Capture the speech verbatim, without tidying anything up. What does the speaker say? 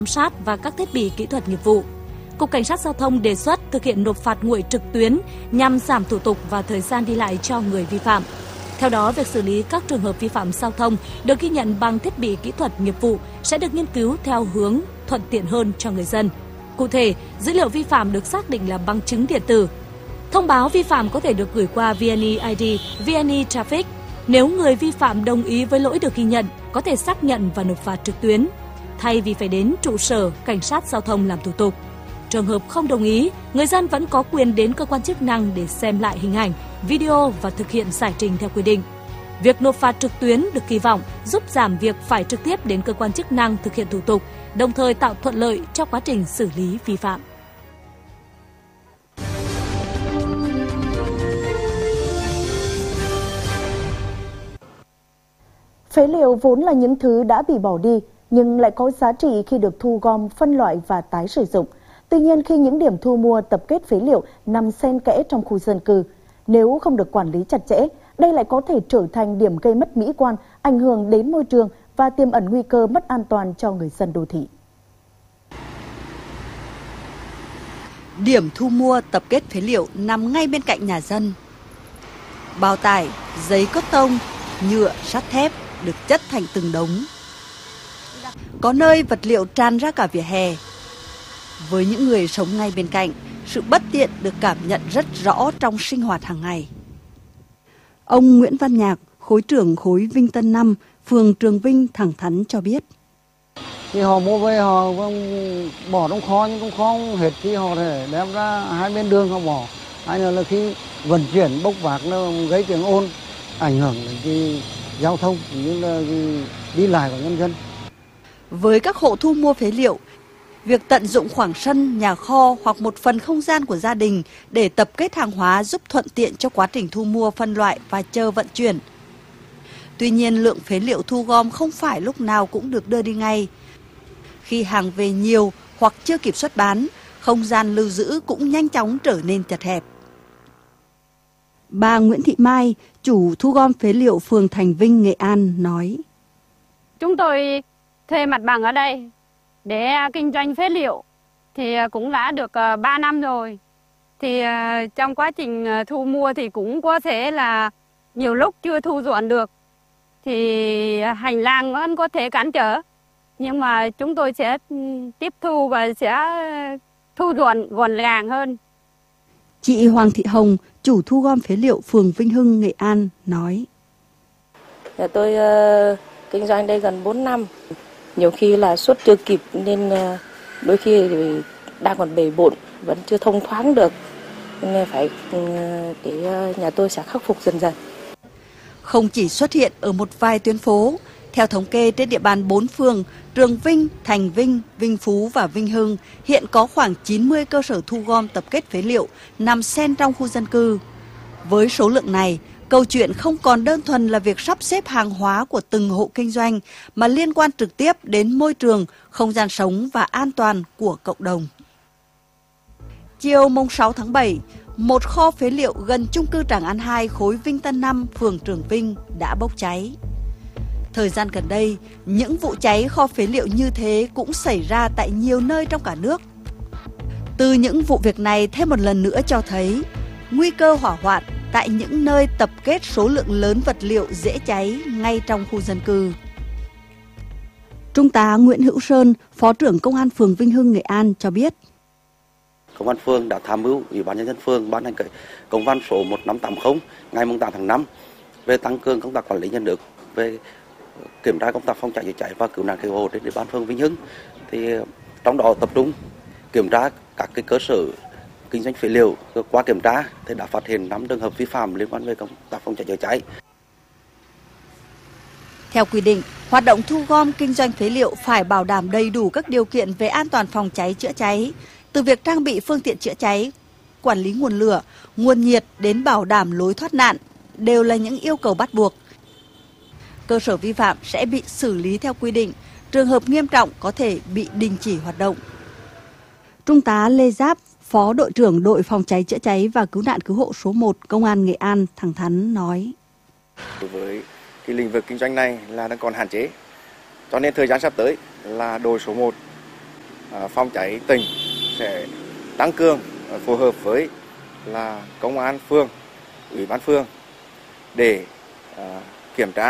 giám sát và các thiết bị kỹ thuật nghiệp vụ. Cục Cảnh sát Giao thông đề xuất thực hiện nộp phạt nguội trực tuyến nhằm giảm thủ tục và thời gian đi lại cho người vi phạm. Theo đó, việc xử lý các trường hợp vi phạm giao thông được ghi nhận bằng thiết bị kỹ thuật nghiệp vụ sẽ được nghiên cứu theo hướng thuận tiện hơn cho người dân. Cụ thể, dữ liệu vi phạm được xác định là bằng chứng điện tử. Thông báo vi phạm có thể được gửi qua vê en e i đê, vê en e Traffic. Nếu người vi phạm đồng ý với lỗi được ghi nhận, có thể xác nhận và nộp phạt trực tuyến, thay vì phải đến trụ sở cảnh sát giao thông làm thủ tục. Trường hợp không đồng ý, người dân vẫn có quyền đến cơ quan chức năng để xem lại hình ảnh, video và thực hiện giải trình theo quy định. Việc nộp phạt trực tuyến được kỳ vọng giúp giảm việc phải trực tiếp đến cơ quan chức năng thực hiện thủ tục, đồng thời tạo thuận lợi cho quá trình xử lý vi phạm. Phế liệu vốn là những thứ đã bị bỏ đi, nhưng lại có giá trị khi được thu gom, phân loại và tái sử dụng. Tuy nhiên, khi những điểm thu mua tập kết phế liệu nằm xen kẽ trong khu dân cư, nếu không được quản lý chặt chẽ, đây lại có thể trở thành điểm gây mất mỹ quan, ảnh hưởng đến môi trường và tiềm ẩn nguy cơ mất an toàn cho người dân đô thị. Điểm thu mua tập kết phế liệu nằm ngay bên cạnh nhà dân. Bao tải, giấy cốt tông, nhựa, sắt thép được chất thành từng đống. Có nơi vật liệu tràn ra cả vỉa hè. Với những người sống ngay bên cạnh, sự bất tiện được cảm nhận rất rõ trong sinh hoạt hàng ngày. Ông Nguyễn Văn Nhạc, khối trưởng khối Vinh Tân năm, phường Trường Vinh thẳng thắn cho biết. Thì họ mua về họ bỏ trong kho, nhưng trong kho không hết thì họ thể đem ra hai bên đường họ bỏ. Hay là khi vận chuyển bốc vác nó gây tiếng ồn, ảnh hưởng đến cái giao thông như là đi lại của nhân dân. Với các hộ thu mua phế liệu, việc tận dụng khoảng sân, nhà kho hoặc một phần không gian của gia đình để tập kết hàng hóa giúp thuận tiện cho quá trình thu mua, phân loại và chờ vận chuyển. Tuy nhiên, lượng phế liệu thu gom không phải lúc nào cũng được đưa đi ngay. Khi hàng về nhiều hoặc chưa kịp xuất bán, không gian lưu giữ cũng nhanh chóng trở nên chật hẹp. Bà Nguyễn Thị Mai, chủ thu gom phế liệu phường Thành Vinh, Nghệ An nói. Chúng tôi thuê mặt bằng ở đây để kinh doanh phế liệu thì cũng đã được ba năm rồi. Thì trong quá trình thu mua thì cũng có thể là nhiều lúc chưa thu dọn được. Thì hành lang vẫn có thể cản trở. Nhưng mà chúng tôi sẽ tiếp thu và sẽ thu dọn gọn gàng hơn. Chị Hoàng Thị Hồng, chủ thu gom phế liệu phường Vinh Hưng, Nghệ An nói. Nhà tôi uh, kinh doanh đây gần bốn năm. Nhiều khi là suất chưa kịp nên uh, đôi khi đang còn bề bộn, vẫn chưa thông thoáng được. Nên phải uh, để uh, nhà tôi sẽ khắc phục dần dần. Không chỉ xuất hiện ở một vài tuyến phố, theo thống kê trên địa bàn bốn phường Trường Vinh, Thành Vinh, Vinh Phú và Vinh Hưng hiện có khoảng chín mươi cơ sở thu gom tập kết phế liệu nằm xen trong khu dân cư. Với số lượng này, câu chuyện không còn đơn thuần là việc sắp xếp hàng hóa của từng hộ kinh doanh mà liên quan trực tiếp đến môi trường, không gian sống và an toàn của cộng đồng. Chiều mùng sáu tháng bảy, một kho phế liệu gần chung cư Tràng An hai khối Vinh Tân năm, phường Trường Vinh đã bốc cháy. Thời gian gần đây, những vụ cháy kho phế liệu như thế cũng xảy ra tại nhiều nơi trong cả nước. Từ những vụ việc này thêm một lần nữa cho thấy nguy cơ hỏa hoạn tại những nơi tập kết số lượng lớn vật liệu dễ cháy ngay trong khu dân cư. Trung tá Nguyễn Hữu Sơn, Phó trưởng Công an phường Vinh Hưng, Nghệ An cho biết. Công an phường đã tham mưu Ủy ban nhân dân phường ban hành công văn số một năm tám không ngày tám tháng năm về tăng cường công tác quản lý nhà nước về kiểm tra công tác phòng cháy chữa cháy và cứu nạn cứu hộ trên địa bàn phường Vinh Hưng. Thì trong đó tập trung kiểm tra các cái cơ sở kinh doanh phế liệu. Qua kiểm tra thì đã phát hiện năm trường hợp vi phạm liên quan về công tác phòng cháy chữa cháy. Theo quy định, hoạt động thu gom kinh doanh phế liệu phải bảo đảm đầy đủ các điều kiện về an toàn phòng cháy chữa cháy, từ việc trang bị phương tiện chữa cháy, quản lý nguồn lửa, nguồn nhiệt đến bảo đảm lối thoát nạn đều là những yêu cầu bắt buộc. Cơ sở vi phạm sẽ bị xử lý theo quy định, trường hợp nghiêm trọng có thể bị đình chỉ hoạt động. Trung tá Lê Giáp, Phó đội trưởng đội phòng cháy chữa cháy và cứu nạn cứu hộ số một Công an Nghệ An thẳng thắn nói. Đối với cái lĩnh vực kinh doanh này là đang còn hạn chế, cho nên thời gian sắp tới là đội số một phòng cháy tỉnh sẽ tăng cường phối hợp với là công an phường, ủy ban phường để kiểm tra